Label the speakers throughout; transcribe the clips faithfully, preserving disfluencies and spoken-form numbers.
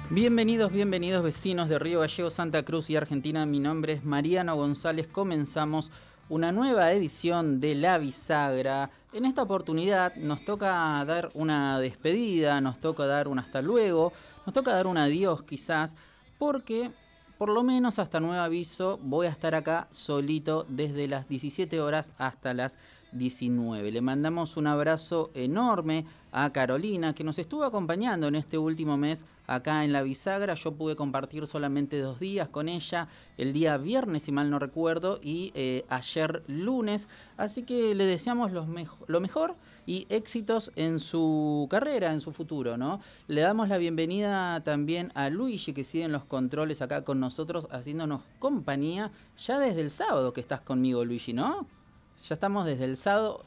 Speaker 1: Bienvenidos, bienvenidos vecinos de Río Gallegos, Santa Cruz y Argentina. Mi nombre es Mariano González. Comenzamos una nueva edición de La Bisagra. En esta oportunidad nos toca dar una despedida, nos toca dar un hasta luego, nos toca dar un adiós quizás, porque por lo menos hasta nuevo aviso voy a estar acá solito desde las diecisiete horas hasta las diecinueve. Le mandamos un abrazo enorme a Carolina, que nos estuvo acompañando en este último mes acá en La Bisagra. Yo pude compartir solamente dos días con ella, el día viernes si mal no recuerdo y eh, ayer lunes, así que le deseamos lo, mejo- lo mejor y éxitos en su carrera, en su futuro, ¿no? Le damos la bienvenida también a Luigi, que sigue en los controles acá con nosotros haciéndonos compañía ya desde el sábado que estás conmigo, Luigi, ¿no? Ya estamos desde el sábado.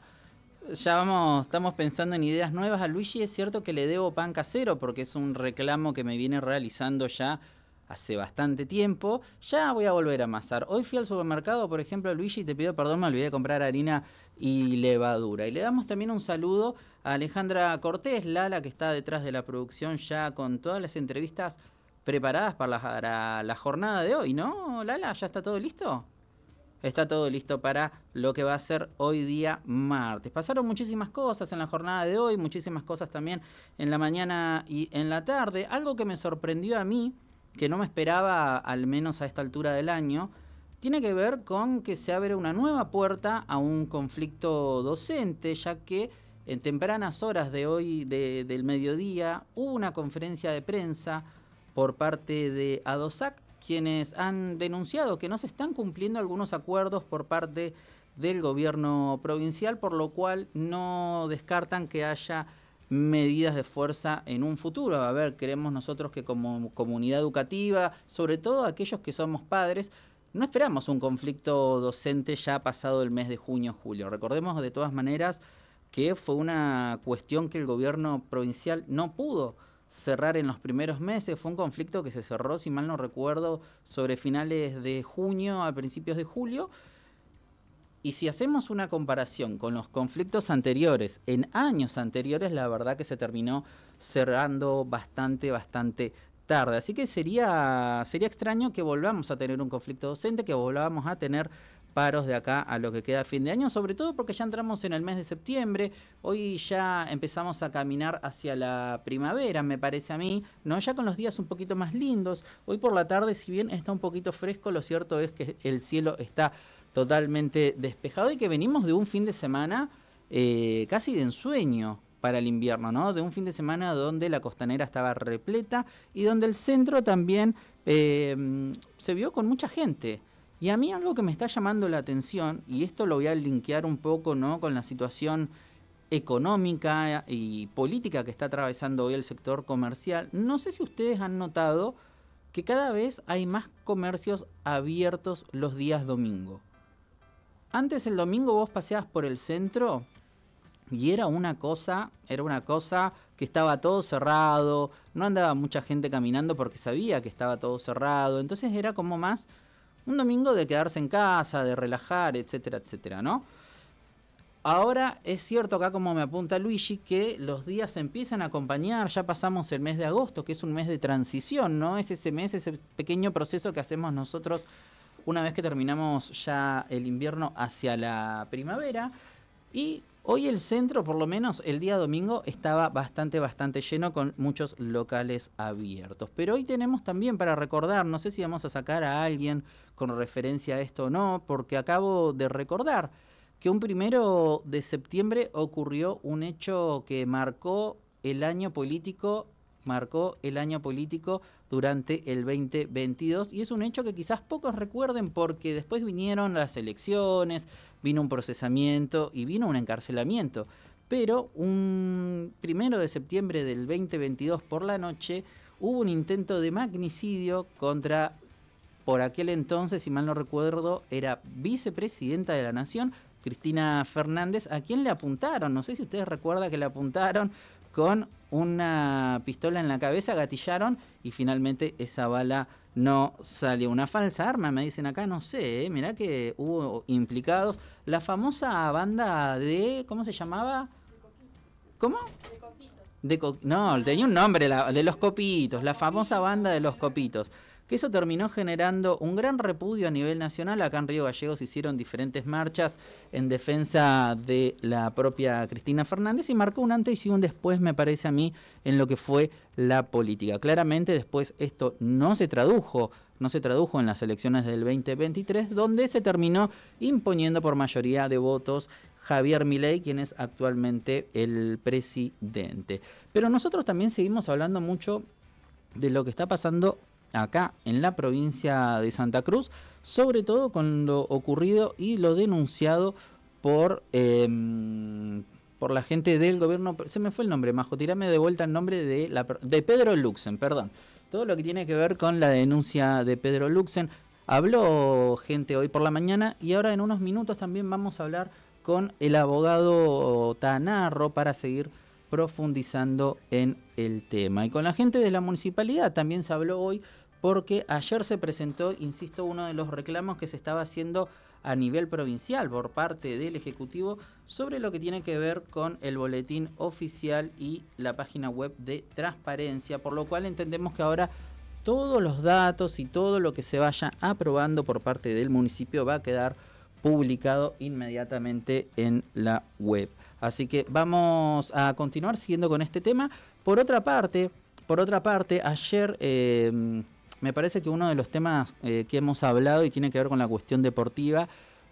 Speaker 1: Ya vamos, estamos pensando en ideas nuevas. A Luigi es cierto que le debo pan casero porque es un reclamo que me viene realizando ya hace bastante tiempo. Ya voy a volver a amasar. Hoy fui al supermercado, por ejemplo, Luigi, te pido perdón, me olvidé de comprar harina y levadura. Y le damos también un saludo a Alejandra Cortés, Lala, que está detrás de la producción ya con todas las entrevistas preparadas para la, para la jornada de hoy, ¿no, Lala? ¿Ya está todo listo? Está todo listo para lo que va a ser hoy día martes. Pasaron muchísimas cosas en la jornada de hoy, muchísimas cosas también en la mañana y en la tarde. Algo que me sorprendió a mí, que no me esperaba al menos a esta altura del año, tiene que ver con que se abre una nueva puerta a un conflicto docente, ya que en tempranas horas de hoy, de, del mediodía, hubo una conferencia de prensa por parte de ADOSAC, quienes han denunciado que no se están cumpliendo algunos acuerdos por parte del gobierno provincial, por lo cual no descartan que haya medidas de fuerza en un futuro. A ver, queremos nosotros que como comunidad educativa, sobre todo aquellos que somos padres, no esperamos un conflicto docente ya pasado el mes de junio o julio. Recordemos de todas maneras que fue una cuestión que el gobierno provincial no pudo cerrar en los primeros meses. Fue un conflicto que se cerró, si mal no recuerdo, sobre finales de junio a principios de julio. Y si hacemos una comparación con los conflictos anteriores, en años anteriores, la verdad que se terminó cerrando bastante, bastante tarde. Así que sería, sería extraño que volvamos a tener un conflicto docente, que volvamos a tener paros de acá a lo que queda a fin de año, sobre todo porque ya entramos en el mes de septiembre. Hoy ya empezamos a caminar hacia la primavera, me parece a mí, ¿no? Ya con los días un poquito más lindos. Hoy por la tarde, si bien está un poquito fresco, lo cierto es que el cielo está totalmente despejado y que venimos de un fin de semana eh, casi de ensueño para el invierno, ¿no? De un fin de semana donde la costanera estaba repleta y donde el centro también eh, se vio con mucha gente. Y a mí algo que me está llamando la atención, y esto lo voy a linkear un poco, ¿no?, con la situación económica y política que está atravesando hoy el sector comercial. No sé si ustedes han notado que cada vez hay más comercios abiertos los días domingo. Antes el domingo vos paseabas por el centro y era una cosa, era una cosa que estaba todo cerrado, no andaba mucha gente caminando porque sabía que estaba todo cerrado, entonces era como más un domingo de quedarse en casa, de relajar, etcétera, etcétera, ¿no? Ahora es cierto, acá como me apunta Luigi, que los días se empiezan a acompañar, ya pasamos el mes de agosto, que es un mes de transición, ¿no? Es ese mes, ese pequeño proceso que hacemos nosotros una vez que terminamos ya el invierno hacia la primavera. Y hoy el centro, por lo menos el día domingo, estaba bastante, bastante lleno con muchos locales abiertos. Pero hoy tenemos también para recordar, no sé si vamos a sacar a alguien con referencia a esto o no, porque acabo de recordar que un primero de septiembre ocurrió un hecho que marcó el año político, marcó el año político durante el veinte veintidós, y es un hecho que quizás pocos recuerden porque después vinieron las elecciones, vino un procesamiento y vino un encarcelamiento. Pero un primero de septiembre del veinte veintidós por la noche hubo un intento de magnicidio contra, por aquel entonces, si mal no recuerdo, era vicepresidenta de la Nación, Cristina Fernández, a quien le apuntaron, no sé si ustedes recuerdan que le apuntaron con una pistola en la cabeza, gatillaron y finalmente esa bala no salió. Una falsa arma, me dicen acá, no sé, ¿eh? Mirá que hubo implicados. La famosa banda de, ¿cómo se llamaba?
Speaker 2: De Coquito.
Speaker 1: ¿Cómo?
Speaker 2: De Coquito.
Speaker 1: De co- no, tenía un nombre, la, de los Copitos, la famosa banda de los Copitos. Que eso terminó generando un gran repudio a nivel nacional. Acá en Río Gallegos hicieron diferentes marchas en defensa de la propia Cristina Fernández y marcó un antes y un después, me parece a mí, en lo que fue la política. Claramente después esto no se tradujo, no se tradujo en las elecciones del veinte veintitrés, donde se terminó imponiendo por mayoría de votos Javier Milei, quien es actualmente el presidente. Pero nosotros también seguimos hablando mucho de lo que está pasando acá en la provincia de Santa Cruz, sobre todo con lo ocurrido y lo denunciado por eh, por la gente del gobierno. Se me fue el nombre, Majo, tirame de vuelta el nombre de, la, de Pedro Luxen, perdón. Todo lo que tiene que ver con la denuncia de Pedro Luxen. Habló gente hoy por la mañana y ahora en unos minutos también vamos a hablar con el abogado Tanarro para seguir profundizando en el tema. Y con la gente de la municipalidad también se habló hoy porque ayer se presentó, insisto, uno de los reclamos que se estaba haciendo a nivel provincial por parte del Ejecutivo sobre lo que tiene que ver con el boletín oficial y la página web de transparencia, por lo cual entendemos que ahora todos los datos y todo lo que se vaya aprobando por parte del municipio va a quedar publicado inmediatamente en la web. Así que vamos a continuar siguiendo con este tema. Por otra parte, por otra parte, ayer eh, me parece que uno de los temas eh, que hemos hablado y tiene que ver con la cuestión deportiva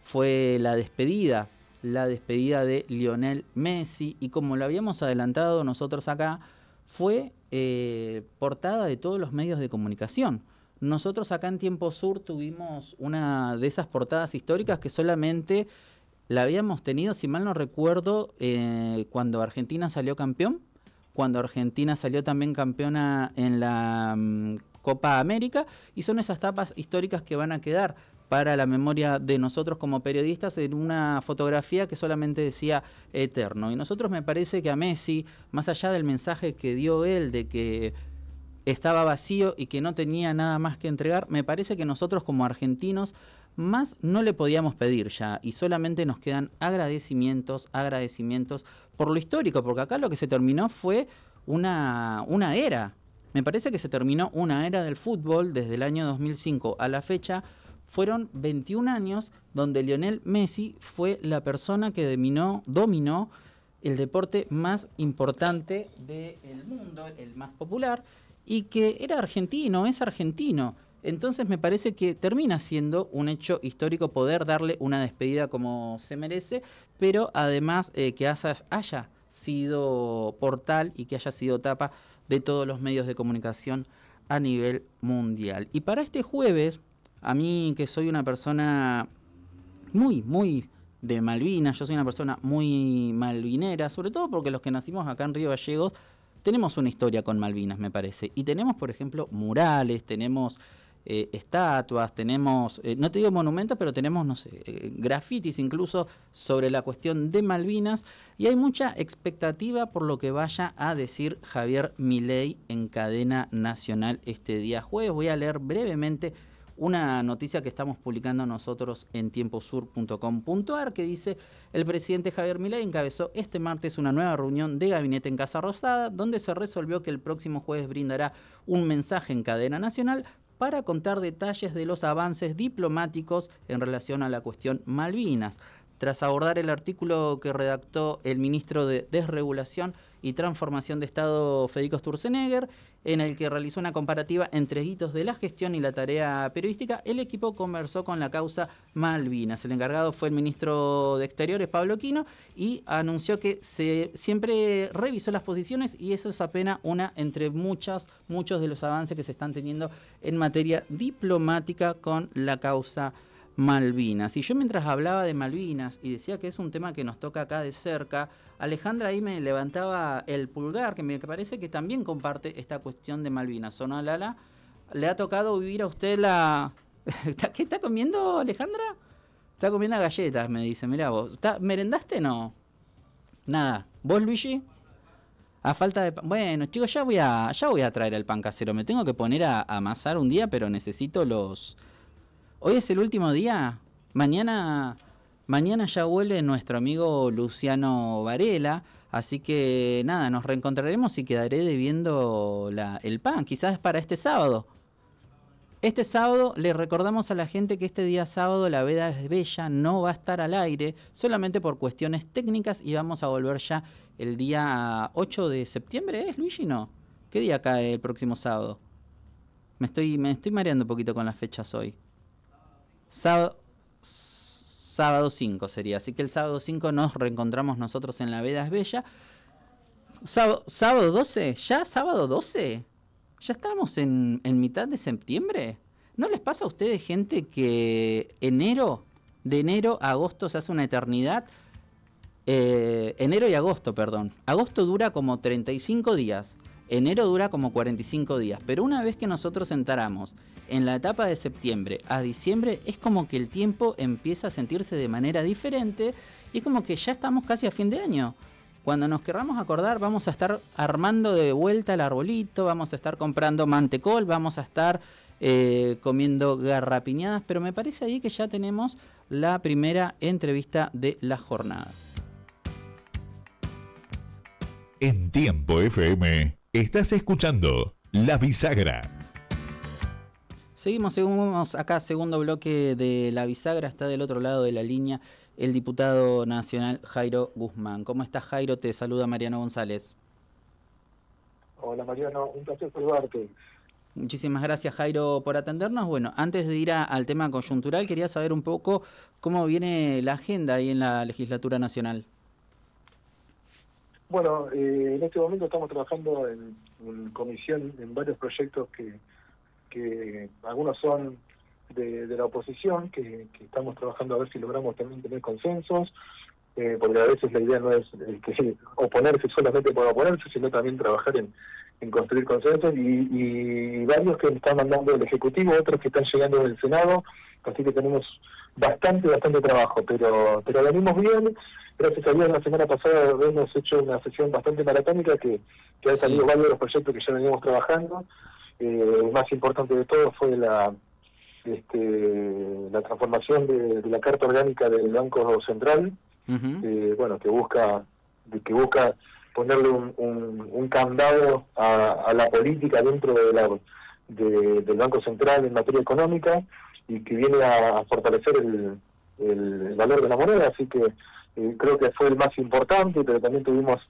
Speaker 1: fue la despedida, la despedida de Lionel Messi, y como lo habíamos adelantado nosotros acá, fue eh, portada de todos los medios de comunicación. Nosotros acá en Tiempo Sur tuvimos una de esas portadas históricas que solamente la habíamos tenido, si mal no recuerdo, eh, cuando Argentina salió campeón, cuando Argentina salió también campeona en la um, Copa América, y son esas tapas históricas que van a quedar para la memoria de nosotros como periodistas en una fotografía que solamente decía eterno. Y nosotros, me parece que a Messi, más allá del mensaje que dio él de que estaba vacío y que no tenía nada más que entregar, me parece que nosotros como argentinos más no le podíamos pedir ya, y solamente nos quedan agradecimientos, agradecimientos por lo histórico, porque acá lo que se terminó fue una, una era. Me parece que se terminó una era del fútbol desde el año dos mil cinco a la fecha. Fueron veintiún años donde Lionel Messi fue la persona que dominó, dominó el deporte más importante del mundo, el más popular, y que era argentino, es argentino. Entonces me parece que termina siendo un hecho histórico poder darle una despedida como se merece, pero además eh, que haya, haya sido portal y que haya sido tapa de todos los medios de comunicación a nivel mundial. Y para este jueves, a mí que soy una persona muy, muy de Malvinas, yo soy una persona muy malvinera, sobre todo porque los que nacimos acá en Río Gallegos tenemos una historia con Malvinas, me parece. Y tenemos, por ejemplo, murales, tenemos eh, estatuas, tenemos, eh, no te digo monumentos, pero tenemos, no sé, eh, grafitis incluso sobre la cuestión de Malvinas. Y hay mucha expectativa por lo que vaya a decir Javier Milei en cadena nacional este día jueves. Voy a leer brevemente una noticia que estamos publicando nosotros en tiempo sur punto com punto a r que dice: el presidente Javier Milei encabezó este martes una nueva reunión de gabinete en Casa Rosada, donde se resolvió que el próximo jueves brindará un mensaje en cadena nacional para contar detalles de los avances diplomáticos en relación a la cuestión Malvinas. Tras abordar el artículo que redactó el ministro de Desregulación y Transformación de Estado, Federico Sturzenegger, en el que realizó una comparativa entre hitos de la gestión y la tarea periodística, el equipo conversó con la causa Malvinas. El encargado fue el ministro de Exteriores, Pablo Quino, y anunció que se siempre revisó las posiciones, y eso es apenas una entre muchas, muchos de los avances que se están teniendo en materia diplomática con la causa Malvinas. Y yo, mientras hablaba de Malvinas y decía que es un tema que nos toca acá de cerca, Alejandra ahí me levantaba el pulgar, que me parece que también comparte esta cuestión de Malvinas. ¿O no, Lala? ¿Le ha tocado vivir a usted la... ¿Qué está comiendo, Alejandra? Está comiendo galletas, me dice. Mirá vos. ¿Está... ¿Merendaste? No. Nada. ¿Vos, Luigi? A falta de pan. Bueno, chicos, ya voy a, ya voy a traer el pan casero. Me tengo que poner a, a amasar un día, pero necesito los... Hoy es el último día. Mañana, mañana ya vuelve nuestro amigo Luciano Varela Así que nada, nos reencontraremos y quedaré debiendo la, el pan, quizás para este sábado. Este sábado le recordamos a la gente que este día sábado La Veda es Bella no va a estar al aire, solamente por cuestiones técnicas, y vamos a volver ya el día ocho de septiembre, ¿es, Luigi? No. ¿Qué día cae el próximo sábado? Me estoy, me estoy mareando un poquito con las fechas hoy. Sábado, sábado cinco sería, así que el sábado cinco nos reencontramos nosotros en La Veda es Bella. Sábado, sábado doce, ¿ya sábado doce? ¿Ya estamos en, en mitad de septiembre? ¿No les pasa a ustedes, gente, que enero, de enero a agosto se hace una eternidad? Eh, enero y agosto, perdón. Agosto dura como treinta y cinco días. Enero dura como cuarenta y cinco días. Pero una vez que nosotros entramos en la etapa de septiembre a diciembre, es como que el tiempo empieza a sentirse de manera diferente y como que ya estamos casi a fin de año. Cuando nos querramos acordar, vamos a estar armando de vuelta el arbolito, vamos a estar comprando mantecol, vamos a estar eh, comiendo garrapiñadas, pero me parece ahí que ya tenemos la primera entrevista de la jornada.
Speaker 2: En Tiempo F M, estás escuchando La Bisagra.
Speaker 1: Seguimos, seguimos acá, segundo bloque de La Bisagra, está del otro lado de la línea el diputado nacional Jairo Guzmán. ¿Cómo estás, Jairo? Te saluda Mariano González.
Speaker 3: Hola, Mariano, un placer saludarte.
Speaker 1: Muchísimas gracias, Jairo, por atendernos. Bueno, antes de ir a, al tema coyuntural, quería saber un poco cómo viene la agenda ahí en la legislatura nacional.
Speaker 3: Bueno, eh, en este momento estamos trabajando en, en comisión en varios proyectos que, que algunos son De, de la oposición, que, que estamos trabajando a ver si logramos también tener consensos, eh, porque a veces la idea no es eh, que oponerse solamente por oponerse, sino también trabajar en, en construir consensos, y, y varios que están mandando el Ejecutivo, otros que están llegando del Senado, así que tenemos bastante, bastante trabajo, pero pero venimos bien. Gracias a Dios, la semana pasada hemos hecho una sesión bastante maratónica que, que han salido sí. varios de los proyectos que ya veníamos trabajando. Eh, el más importante de todo fue la Este, la transformación de, de la Carta Orgánica del Banco Central, uh-huh. eh, bueno, que busca que busca ponerle un, un, un candado a, a la política dentro de la, de, del Banco Central en materia económica, y que viene a, a fortalecer el, el valor de la moneda, así que eh, creo que fue el más importante, pero también tuvimos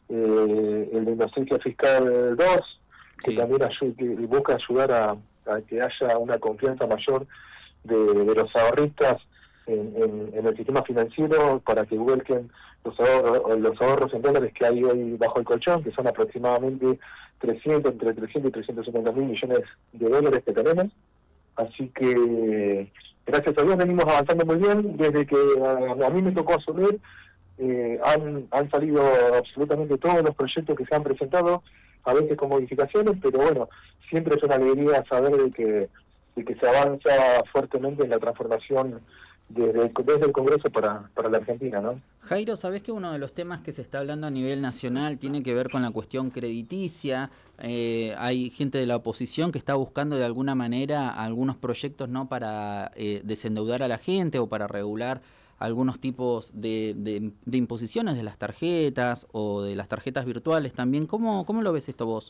Speaker 3: eh, el de inocencia fiscal dos, que sí. también ayuda, que busca ayudar a a que haya una confianza mayor de, de los ahorristas en, en, en el sistema financiero, para que vuelquen los ahorros, los ahorros en dólares que hay hoy bajo el colchón, que son aproximadamente trescientos, entre trescientos y trescientos cincuenta mil millones de dólares que tenemos. Así que, gracias a Dios, venimos avanzando muy bien. Desde que a, a mí me tocó asumir, eh, han, han salido absolutamente todos los proyectos que se han presentado, a veces con modificaciones, pero bueno, siempre es una alegría saber de que, de que se avanza fuertemente en la transformación desde, desde el Congreso para, para la Argentina, ¿no?
Speaker 1: Jairo, ¿sabés que uno de los temas que se está hablando a nivel nacional tiene que ver con la cuestión crediticia? Eh, hay gente de la oposición que está buscando de alguna manera algunos proyectos, ¿no?, para eh, desendeudar a la gente o para regular algunos tipos de, de, de imposiciones de las tarjetas o de las tarjetas virtuales también. ¿Cómo, cómo lo ves esto vos?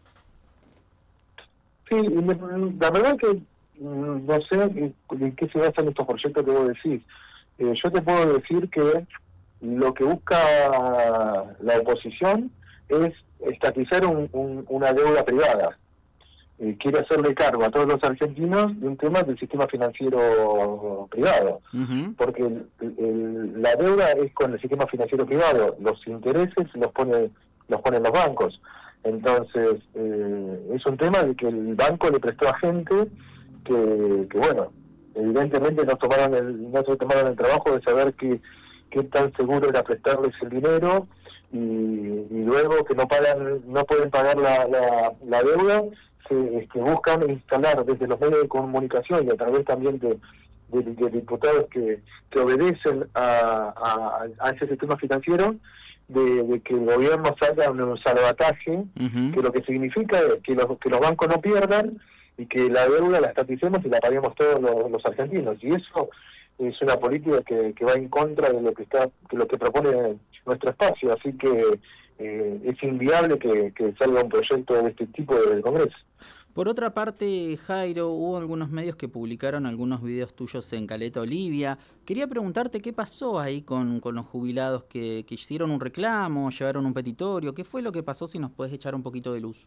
Speaker 3: Sí, la verdad que no sé en qué se basan estos proyectos que vos decís. Eh, yo te puedo decir que lo que busca la oposición es estatizar un, un, una deuda privada. Eh, quiere hacerle cargo a todos los argentinos de un tema del sistema financiero privado, uh-huh. porque el, el, la deuda es con el sistema financiero privado, los intereses los pone los ponen los bancos. Entonces eh, es un tema de que el banco le prestó a gente que, que bueno, evidentemente no tomaron el no se tomaron el trabajo de saber qué qué tan seguro era prestarles el dinero, y, y luego que no pagan no pueden pagar la, la, la deuda. Se, este, buscan instalar desde los medios de comunicación y a través también de, de, de diputados que, que obedecen a, a, a ese sistema financiero, de, de que el gobierno salga un salvataje, uh-huh. que lo que significa es que los, que los bancos no pierdan y que la deuda la estaticemos y la paguemos todos los, los argentinos. Y eso es una política que, que va en contra de lo que está, de lo que propone nuestro espacio, así que eh, es inviable que, que salga un proyecto de este tipo del Congreso.
Speaker 1: Por otra parte, Jairo, hubo algunos medios que publicaron algunos videos tuyos en Caleta Olivia. Quería preguntarte qué pasó ahí con, con los jubilados que, que hicieron un reclamo, llevaron un petitorio. ¿Qué fue lo que pasó? Si nos puedes echar un poquito de luz.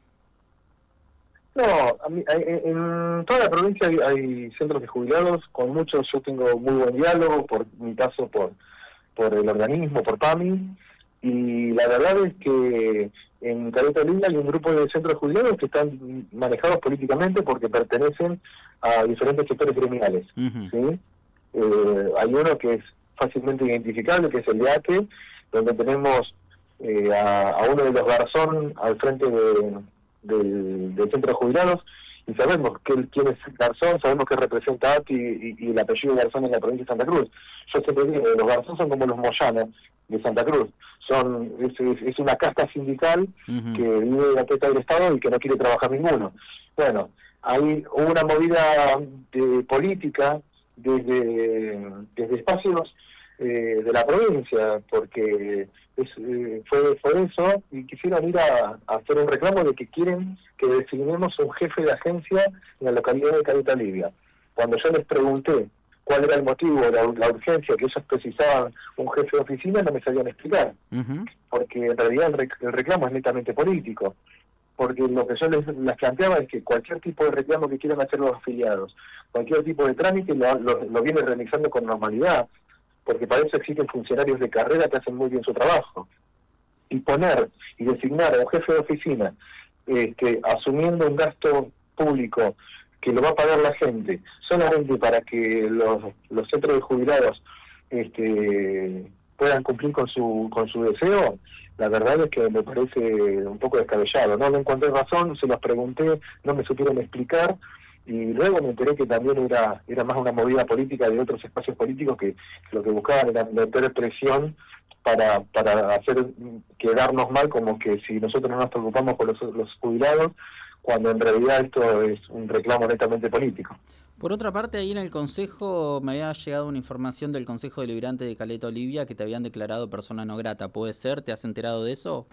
Speaker 3: No, a mí, en, en toda la provincia hay, hay centros de jubilados, con muchos yo tengo muy buen diálogo, por mi paso por, por el organismo, por PAMI, y la verdad es que en Caleta Olivia hay un grupo de centros de jubilados que están manejados políticamente porque pertenecen a diferentes sectores gremiales. Uh-huh. ¿Sí? Eh, hay uno que es fácilmente identificable, que es el de A T E, donde tenemos eh, a, a uno de los Garzón al frente de, del, del centro de jubilados, y sabemos que, quién es Garzón, sabemos que representa A T E y, y, y el apellido de Garzón en la provincia de Santa Cruz. Yo siempre digo, los Garzón son como los Moyana de Santa Cruz. Son es, es, es una casta sindical uh-huh. que vive de la teta del Estado y que no quiere trabajar ninguno. Bueno, hay una movida de política desde, desde espacios eh, de la provincia, porque es, eh, fue, fue eso, y quisieron ir a, a hacer un reclamo de que quieren que designemos un jefe de agencia en la localidad de Caleta Olivia. Cuando yo les pregunté cuál era el motivo, la, la urgencia, que ellos precisaban un jefe de oficina, no me sabían explicar. Uh-huh. Porque en realidad el, rec- el reclamo es netamente político. Porque lo que yo les, les planteaba es que cualquier tipo de reclamo que quieran hacer los afiliados, cualquier tipo de trámite, lo, lo, lo viene realizando con normalidad. Porque para eso existen funcionarios de carrera que hacen muy bien su trabajo. Y poner y designar a un jefe de oficina este, asumiendo un gasto público que lo va a pagar la gente, solamente para que los, los centros de jubilados este, puedan cumplir con su con su deseo, la verdad es que me parece un poco descabellado. No me encontré razón, se los pregunté, no me supieron explicar, y luego me enteré que también era era más una movida política de otros espacios políticos que, que lo que buscaban era meter presión para para hacer quedarnos mal, como que si nosotros no nos preocupamos por los, los jubilados, cuando en realidad esto es un reclamo netamente político.
Speaker 1: Por otra parte, ahí en el Consejo me había llegado una información del Consejo Deliberante de Caleta Olivia que te habían declarado persona no grata. ¿Puede ser? ¿Te has enterado de eso?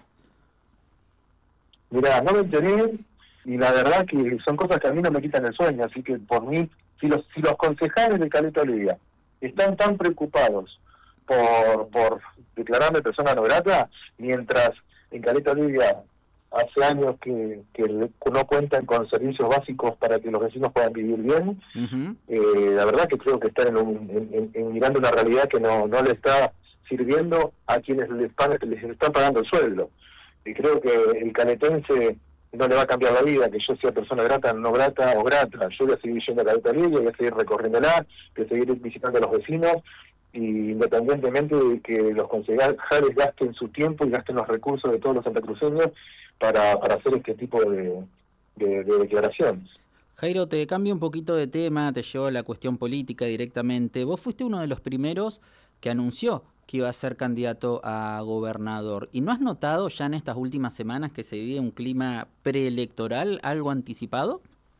Speaker 3: Mirá, no me enteré, y la verdad que son cosas que a mí no me quitan el sueño, así que por mí, si los si los concejales de Caleta Olivia están tan preocupados por, por declararme persona no grata, mientras en Caleta Olivia hace años que, que no cuentan con servicios básicos para que los vecinos puedan vivir bien, uh-huh. eh, la verdad que creo que están en, un, en, en mirando una realidad que no, no le está sirviendo a quienes les, pagan, les están pagando el sueldo. Y creo que el canetense no le va a cambiar la vida, que yo sea persona grata, no grata o grata. Yo voy a seguir yendo a Caleta Olivia, voy a seguir recorriéndola, voy a seguir visitando a los vecinos, y independientemente de que los concejales gasten su tiempo y gasten los recursos de todos los santacruceños para, para hacer este tipo de, de, de declaraciones.
Speaker 1: Jairo, te cambio un poquito de tema, te llevo a la cuestión política directamente. Vos fuiste uno de los primeros que anunció que iba a ser candidato a gobernador. ¿Y no has notado ya en estas últimas semanas que se vive un clima preelectoral, algo anticipado?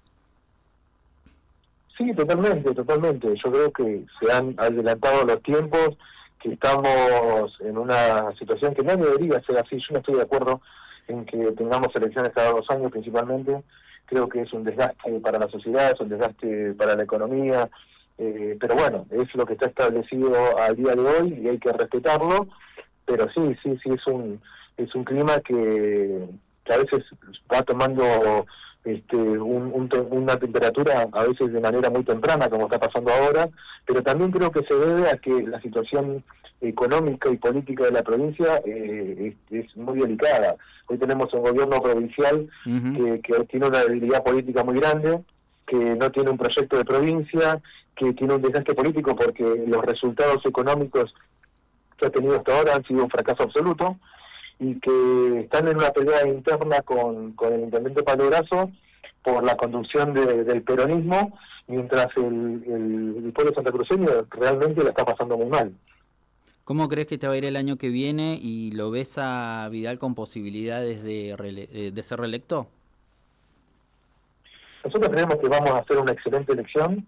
Speaker 3: Sí, totalmente, totalmente. Yo creo que se han adelantado los tiempos, que estamos en una situación que no debería ser así. Yo no estoy de acuerdo en que tengamos elecciones cada dos años principalmente. Creo que es un desgaste para la sociedad, es un desgaste para la economía, eh, pero bueno, es lo que está establecido al día de hoy y hay que respetarlo. Pero sí, sí, sí, es un es un clima que, que a veces va tomando este, un, un, una temperatura a veces de manera muy temprana, como está pasando ahora, pero también creo que se debe a que la situación económica y política de la provincia eh, es, es muy delicada. Hoy tenemos un gobierno provincial uh-huh. que, que tiene una debilidad política muy grande, que no tiene un proyecto de provincia, que tiene un desastre político porque los resultados económicos que ha tenido hasta ahora han sido un fracaso absoluto, y que están en una pelea interna con, con el intendente Pablo Grasso por la conducción de, del peronismo, mientras el, el, el pueblo santacruceño realmente la está pasando muy mal.
Speaker 1: ¿Cómo crees que te va a ir el año que viene y lo ves a Vidal con posibilidades de, rele- de ser reelecto?
Speaker 3: Nosotros creemos que vamos a hacer una excelente elección,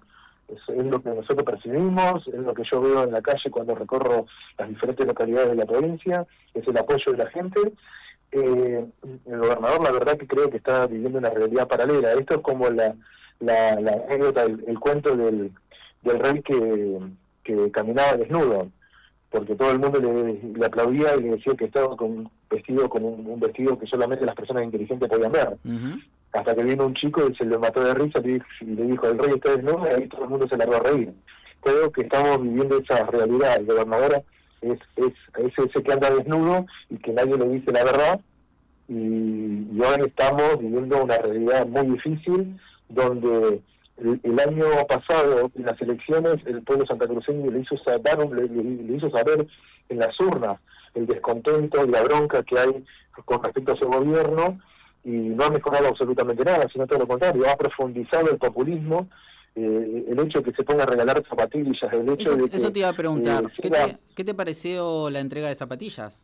Speaker 3: es, es lo que nosotros percibimos, es lo que yo veo en la calle cuando recorro las diferentes localidades de la provincia, es el apoyo de la gente. Eh, el gobernador, la verdad que creo que está viviendo una realidad paralela. Esto es como la, la, la anécdota, el, el cuento del, del rey que, que caminaba desnudo, porque todo el mundo le, le aplaudía y le decía que estaba con vestido con un, un vestido que solamente las personas inteligentes podían ver. Uh-huh. Hasta que vino un chico y se le mató de risa y le dijo, el rey está desnudo, y ahí todo el mundo se largó a reír. Creo que estamos viviendo esa realidad. El gobernador es, es, es ese que anda desnudo y que nadie le dice la verdad, y, y hoy estamos viviendo una realidad muy difícil, donde el, el año pasado, en las elecciones, el pueblo santacruceño le hizo saber, le, le, le hizo saber en las urnas el descontento y la bronca que hay con respecto a su gobierno, y no ha mejorado absolutamente nada, sino todo lo contrario, ha profundizado el populismo. Eh, el hecho de que se ponga a regalar zapatillas, el hecho
Speaker 1: eso,
Speaker 3: de que...
Speaker 1: Eso te iba a preguntar,
Speaker 3: eh,
Speaker 1: ¿qué,
Speaker 3: siga,
Speaker 1: te, ¿qué te pareció la entrega de zapatillas?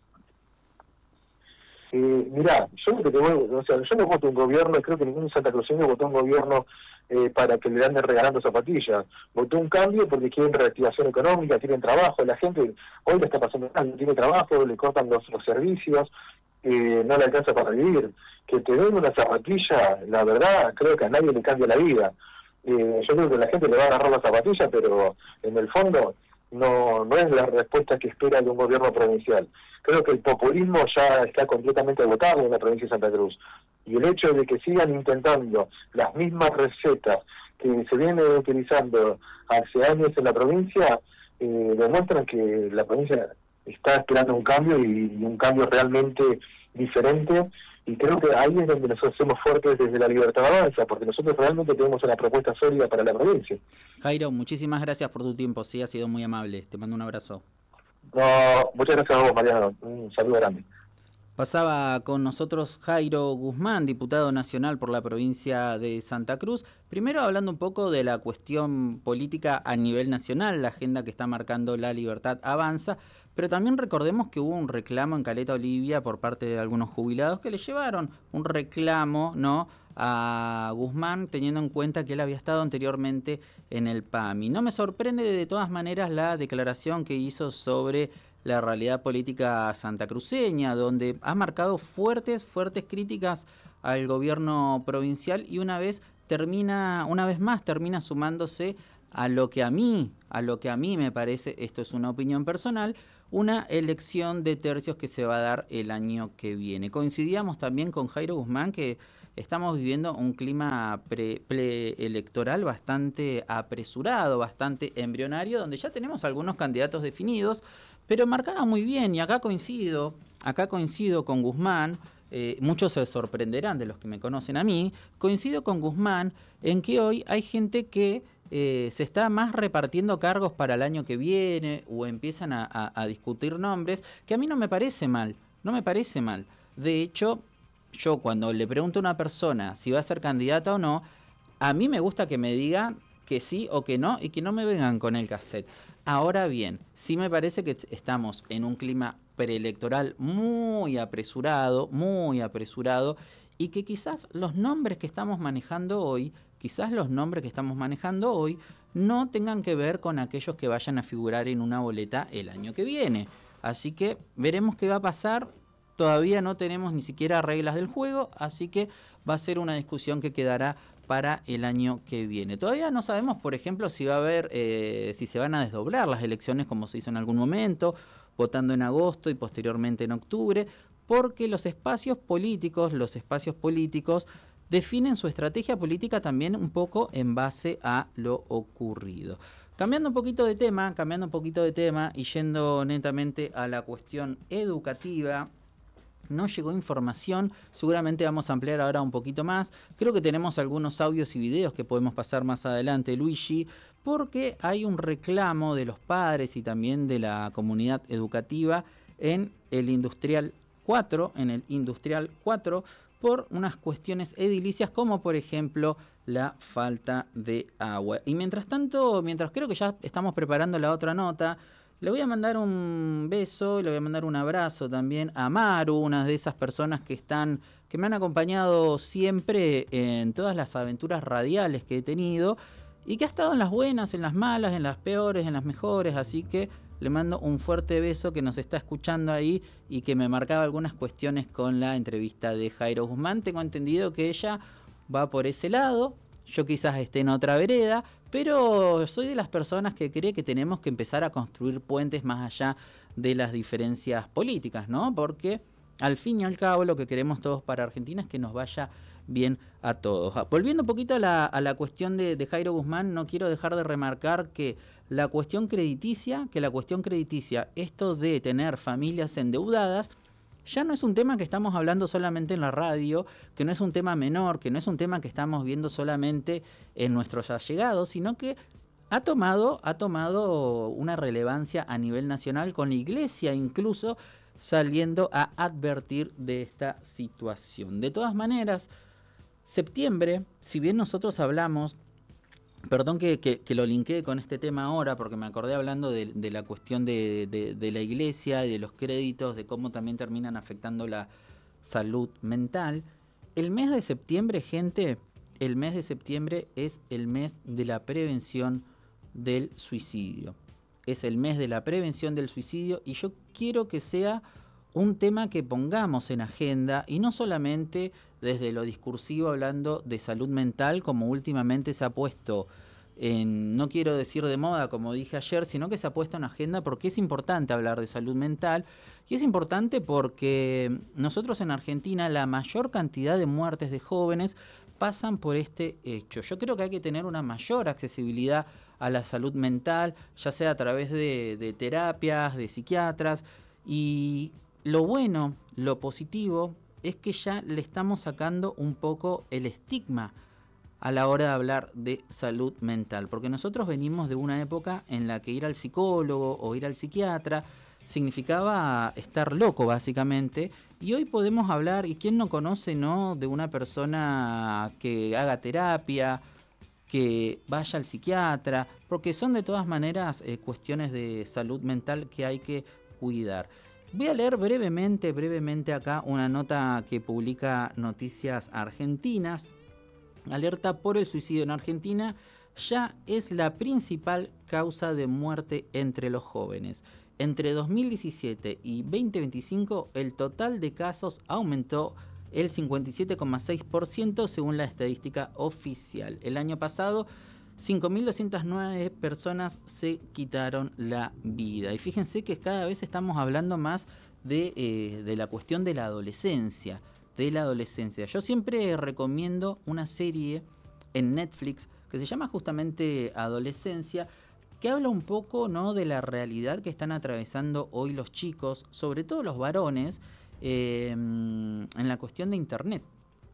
Speaker 3: Eh, mirá, yo lo que te voy, o sea, yo no voto un gobierno, creo que ningún santacruceño votó un gobierno eh, para que le anden regalando zapatillas. Votó un cambio porque quieren reactivación económica, quieren trabajo. La gente hoy le está pasando mal, no tiene trabajo, le cortan los, los servicios, eh, no le alcanza para vivir. Que te den una zapatilla, la verdad, creo que a nadie le cambia la vida. Eh, yo creo que la gente le va a agarrar la zapatilla, pero en el fondo no, no es la respuesta que espera de un gobierno provincial. Creo que el populismo ya está completamente agotado en la provincia de Santa Cruz. Y el hecho de que sigan intentando las mismas recetas que se vienen utilizando hace años en la provincia, eh, demuestran que la provincia está esperando un cambio, y, y un cambio realmente diferente. Y creo que ahí es donde nosotros hacemos fuertes desde la Libertad Avanza, porque nosotros realmente tenemos una propuesta sólida para la provincia.
Speaker 1: Jairo, muchísimas gracias por tu tiempo, sí, ha sido muy amable. Te mando un abrazo.
Speaker 3: No, muchas gracias a vos, Mariano. Un saludo grande.
Speaker 1: Pasaba con nosotros Jairo Guzmán, diputado nacional por la provincia de Santa Cruz. Primero hablando un poco de la cuestión política a nivel nacional, la agenda que está marcando La Libertad Avanza, pero también recordemos que hubo un reclamo en Caleta Olivia por parte de algunos jubilados que le llevaron un reclamo, ¿no?, a Guzmán, teniendo en cuenta que él había estado anteriormente en el P A M I. No me sorprende de todas maneras la declaración que hizo sobre la realidad política santacruceña, donde ha marcado fuertes, fuertes críticas al gobierno provincial, y una vez termina, una vez más termina sumándose a lo que a mí, a lo que a mí me parece, esto es una opinión personal, una elección de tercios que se va a dar el año que viene. Coincidíamos también con Jairo Guzmán que estamos viviendo un clima pre, preelectoral bastante apresurado, bastante embrionario, donde ya tenemos algunos candidatos definidos, pero marcada muy bien, y acá coincido, acá coincido con Guzmán, eh, muchos se sorprenderán de los que me conocen a mí, coincido con Guzmán en que hoy hay gente que eh, se está más repartiendo cargos para el año que viene, o empiezan a, a, a discutir nombres, que a mí no me parece mal, no me parece mal. De hecho, yo cuando le pregunto a una persona si va a ser candidata o no, a mí me gusta que me digan que sí o que no, y que no me vengan con el cassette. Ahora bien, sí me parece que estamos en un clima preelectoral muy apresurado, muy apresurado, y que quizás los nombres que estamos manejando hoy, quizás los nombres que estamos manejando hoy no tengan que ver con aquellos que vayan a figurar en una boleta el año que viene. Así que veremos qué va a pasar. Todavía no tenemos ni siquiera reglas del juego, así que va a ser una discusión que quedará para el año que viene. Todavía no sabemos, por ejemplo, si va a haber, eh, si se van a desdoblar las elecciones como se hizo en algún momento, votando en agosto y posteriormente en octubre, porque los espacios políticos, los espacios políticos definen su estrategia política también un poco en base a lo ocurrido. Cambiando un poquito de tema, cambiando un poquito de tema y yendo netamente a la cuestión educativa, nos llegó información, seguramente vamos a ampliar ahora un poquito más. Creo que tenemos algunos audios y videos que podemos pasar más adelante, Luigi, porque hay un reclamo de los padres y también de la comunidad educativa en el Industrial cuatro, en el Industrial cuatro, por unas cuestiones edilicias como por ejemplo la falta de agua. Y mientras tanto, mientras creo que ya estamos preparando la otra nota, le voy a mandar un beso y le voy a mandar un abrazo también a Maru, una de esas personas que están, que me han acompañado siempre en todas las aventuras radiales que he tenido. y que ha estado en las buenas, en las malas, en las peores, en las mejores, así que le mando un fuerte beso, que nos está escuchando ahí y que me marcaba algunas cuestiones con la entrevista de Jairo Guzmán. Tengo entendido que ella va por ese lado, yo quizás esté en otra vereda, pero soy de las personas que cree que tenemos que empezar a construir puentes más allá de las diferencias políticas, ¿no? Porque al fin y al cabo lo que queremos todos para Argentina es que nos vaya bien a todos. Volviendo un poquito a la, a la cuestión de, de Jairo Guzmán, no quiero dejar de remarcar que la cuestión crediticia, que la cuestión crediticia, esto de tener familias endeudadas, ya no es un tema que estamos hablando solamente en la radio, que no es un tema menor, que no es un tema que estamos viendo solamente en nuestros allegados, sino que ha tomado, ha tomado una relevancia a nivel nacional, con la Iglesia incluso saliendo a advertir de esta situación. De todas maneras, septiembre, si bien nosotros hablamos, perdón que, que, que lo linkeé con este tema ahora, porque me acordé hablando de, de la cuestión de, de, de la Iglesia y de los créditos, de cómo también terminan afectando la salud mental. El mes de septiembre, gente, el mes de septiembre es el mes de la prevención del suicidio. Es el mes de la prevención del suicidio y yo quiero que sea un tema que pongamos en agenda, y no solamente desde lo discursivo hablando de salud mental, como últimamente se ha puesto en, no quiero decir de moda como dije ayer, sino que se ha puesto en agenda porque es importante hablar de salud mental, y es importante porque nosotros en Argentina la mayor cantidad de muertes de jóvenes pasan por este hecho. Yo creo que hay que tener una mayor accesibilidad a la salud mental, ya sea a través de, de terapias, de psiquiatras, y lo bueno, lo positivo, es que ya le estamos sacando un poco el estigma a la hora de hablar de salud mental, porque nosotros venimos de una época en la que ir al psicólogo o ir al psiquiatra significaba estar loco, básicamente, y hoy podemos hablar, y quién no conoce, ¿no?, de una persona que haga terapia, que vaya al psiquiatra, porque son de todas maneras eh, cuestiones de salud mental que hay que cuidar. Voy a leer brevemente, brevemente acá una nota que publica Noticias Argentinas. Alerta por el suicidio en Argentina ya es la principal causa de muerte entre los jóvenes. Entre dos mil diecisiete y veinte veinticinco, el total de casos aumentó el cincuenta y siete coma seis por ciento según la estadística oficial. El año pasado, cinco mil doscientas nueve personas se quitaron la vida. Y fíjense que cada vez estamos hablando más de, eh, de la cuestión de la adolescencia. De la adolescencia. Yo siempre recomiendo una serie en Netflix que se llama justamente Adolescencia, que habla un poco, ¿no?, de la realidad que están atravesando hoy los chicos, sobre todo los varones, eh, en la cuestión de Internet.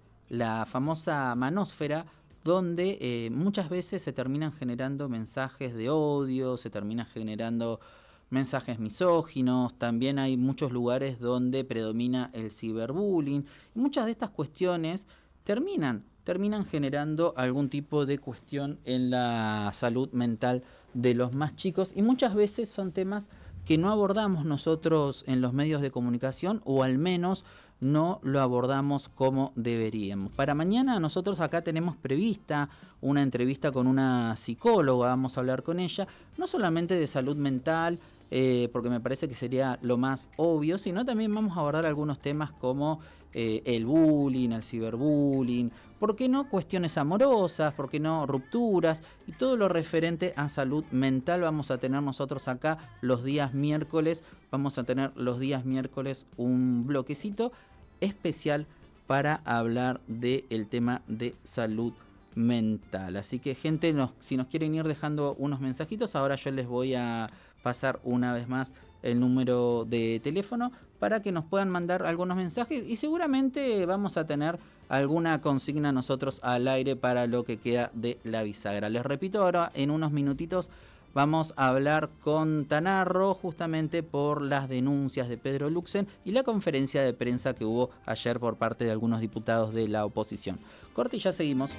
Speaker 1: La famosa manósfera, donde eh, muchas veces se terminan generando mensajes de odio, se terminan generando mensajes misóginos, también hay muchos lugares donde predomina el ciberbullying, y muchas de estas cuestiones terminan, terminan generando algún tipo de cuestión en la salud mental de los más chicos, y muchas veces son temas que no abordamos nosotros en los medios de comunicación, o al menos no lo abordamos como deberíamos. Para mañana nosotros acá tenemos prevista una entrevista con una psicóloga, vamos a hablar con ella, no solamente de salud mental, eh, porque me parece que sería lo más obvio, sino también vamos a abordar algunos temas como eh, el bullying, el ciberbullying, ¿por qué no cuestiones amorosas? ¿Por qué no rupturas? Y todo lo referente a salud mental vamos a tener nosotros acá los días miércoles, vamos a tener los días miércoles un bloquecito especial para hablar del tema de salud mental. Así que, gente, nos, si nos quieren ir dejando unos mensajitos, ahora yo les voy a pasar una vez más el número de teléfono para que nos puedan mandar algunos mensajes, y seguramente vamos a tener alguna consigna nosotros al aire para lo que queda de la bisagra. Les repito, ahora en unos minutitos vamos a hablar con Tanarro justamente por las denuncias de Pedro Luxen y la conferencia de prensa que hubo ayer por parte de algunos diputados de la oposición. Corte y ya seguimos.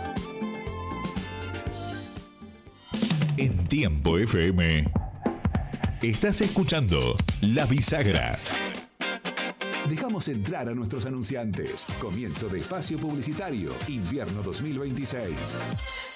Speaker 2: En Tiempo F M estás escuchando La Bisagra.
Speaker 4: Dejamos entrar a nuestros anunciantes. Comienzo de espacio publicitario, invierno dos mil veintiséis.